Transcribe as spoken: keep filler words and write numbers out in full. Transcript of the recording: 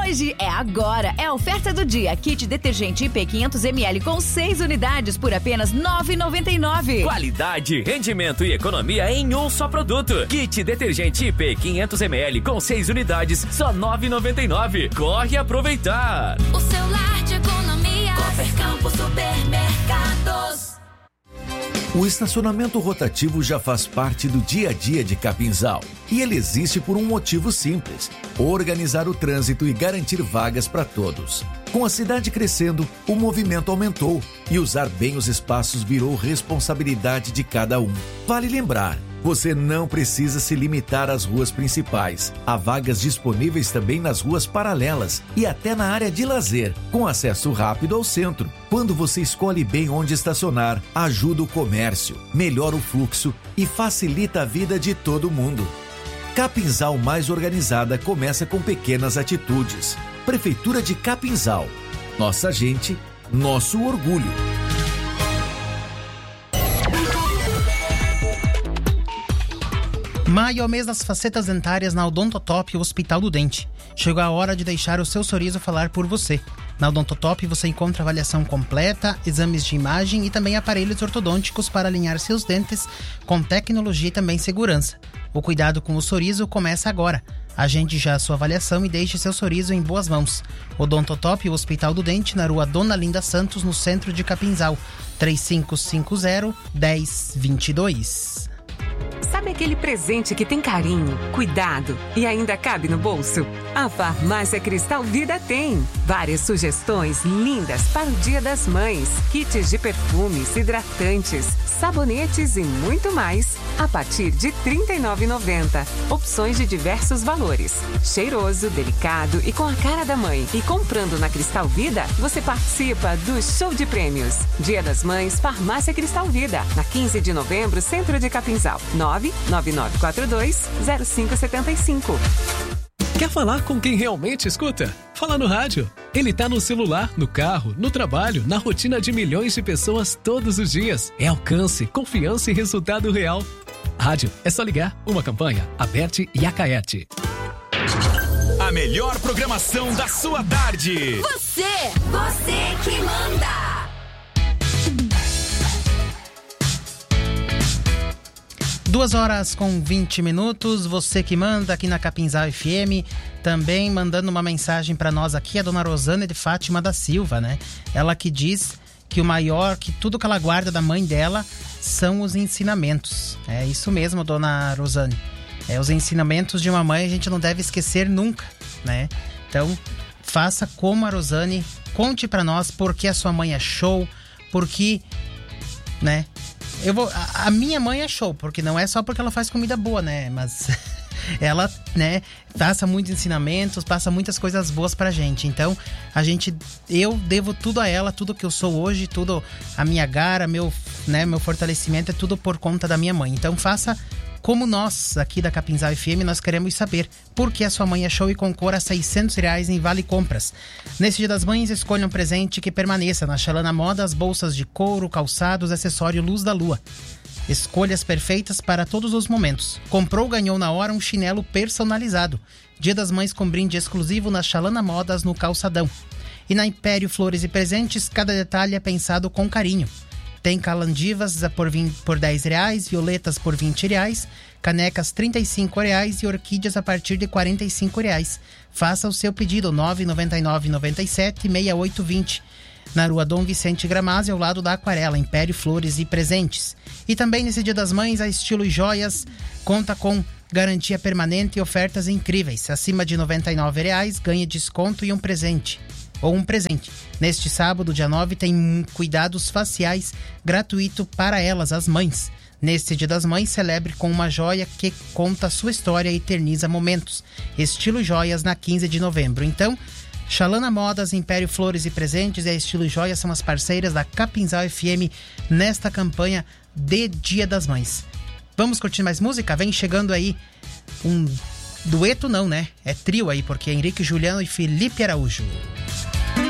hoje, é agora. É a oferta do dia. Kit detergente I P quinhentos mililitros com seis unidades por apenas nove reais e noventa e nove centavos. Qualidade, rendimento e economia em um só produto. Kit detergente I P quinhentos mililitros com seis unidades, só nove reais e noventa e nove centavos. Corre aproveitar. O seu lar de economia. Coopercampo Supermercados. O estacionamento rotativo já faz parte do dia a dia de Capinzal. E ele existe por um motivo simples: organizar o trânsito e garantir vagas para todos. Com a cidade crescendo, o movimento aumentou e usar bem os espaços virou responsabilidade de cada um. Vale lembrar, você não precisa se limitar às ruas principais. Há vagas disponíveis também nas ruas paralelas e até na área de lazer, com acesso rápido ao centro. Quando você escolhe bem onde estacionar, ajuda o comércio, melhora o fluxo e facilita a vida de todo mundo. Capinzal mais organizada começa com pequenas atitudes. Prefeitura de Capinzal. Nossa gente, nosso orgulho. Maio é o mês das facetas dentárias na Odontotop, o Hospital do Dente. Chegou a hora de deixar o seu sorriso falar por você. Na Odontotop você encontra avaliação completa, exames de imagem e também aparelhos ortodônticos para alinhar seus dentes com tecnologia e também segurança. O cuidado com o sorriso começa agora. Agende já a sua avaliação e deixe seu sorriso em boas mãos. Odontotop, o Hospital do Dente, na rua Dona Linda Santos, no centro de Capinzal. três cinco cinco zero, um zero dois dois. Sabe aquele presente que tem carinho, cuidado e ainda cabe no bolso? A Farmácia Cristal Vida tem várias sugestões lindas para o Dia das Mães. Kits de perfumes, hidratantes, sabonetes e muito mais a partir de trinta e nove reais e noventa centavos. Opções de diversos valores. Cheiroso, delicado e com a cara da mãe. E comprando na Cristal Vida, você participa do show de prêmios. Dia das Mães, Farmácia Cristal Vida. Na quinze de novembro, Centro de Capinzal. nove nove nove quatro dois zero cinco sete cinco. Quer falar com quem realmente escuta? Fala no rádio. Ele tá no celular, no carro, no trabalho, na rotina de milhões de pessoas todos os dias. É alcance, confiança e resultado real. Rádio, é só ligar. Uma campanha, Aberte e Acaete. A melhor programação da sua tarde. Você, você que manda. Duas horas com vinte minutos, você que manda aqui na Capinzal F M, também mandando uma mensagem para nós aqui, a dona Rosane de Fátima da Silva, né? Ela que diz que o maior, que tudo que ela guarda da mãe dela são os ensinamentos. É isso mesmo, dona Rosane. É, os ensinamentos de uma mãe a gente não deve esquecer nunca, né? Então, faça como a Rosane, conte para nós por que a sua mãe é show, por que, né? Eu vou, a, a minha mãe é show, porque não é só porque ela faz comida boa, né? Mas ela, né, passa muitos ensinamentos, passa muitas coisas boas pra gente. Então, a gente, eu devo tudo a ela, tudo que eu sou hoje, tudo a minha gara, meu, né, meu fortalecimento é tudo por conta da minha mãe. Então, faça como nós, aqui da Capinzal F M, nós queremos saber por que a sua mãe é show e concorra a seiscentos reais em Vale Compras. Nesse Dia das Mães, escolha um presente que permaneça. Na Chalana Modas, bolsas de couro, calçados, acessório Luz da Lua. Escolhas perfeitas para todos os momentos. Comprou, ganhou na hora um chinelo personalizado. Dia das Mães com brinde exclusivo na Chalana Modas, no Calçadão. E na Império Flores e Presentes, cada detalhe é pensado com carinho. Tem calandivas por, vinte, por dez reais, violetas por vinte reais, canecas trinta e cinco reais e orquídeas a partir de quarenta e cinco reais. Faça o seu pedido nove nove nove nove sete seis oito dois zero na rua Dom Vicente Gramazzi, ao lado da Aquarela, Império Flores e Presentes. E também nesse Dia das Mães, a Estilo e Joias conta com garantia permanente e ofertas incríveis. Acima de noventa e nove reais, ganhe desconto e um presente. Ou um presente. Neste sábado, dia nove, tem cuidados faciais gratuito para elas, as mães. Neste Dia das Mães, celebre com uma joia que conta a sua história e eterniza momentos. Estilo Joias na quinze de novembro. Então, Chalana Modas, Império Flores e Presentes e a Estilo Joias são as parceiras da Capinzal F M nesta campanha de Dia das Mães. Vamos curtir mais música? Vem chegando aí um dueto não, né? É trio aí, porque é Henrique Juliano e Felipe Araújo.